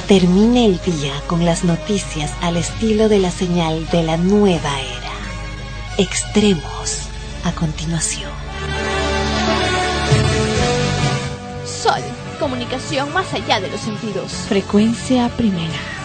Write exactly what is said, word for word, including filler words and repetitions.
Termine el día con las noticias al estilo de la señal de la nueva era. Extremos a continuación. Sol, comunicación más allá de los sentidos. Frecuencia primera.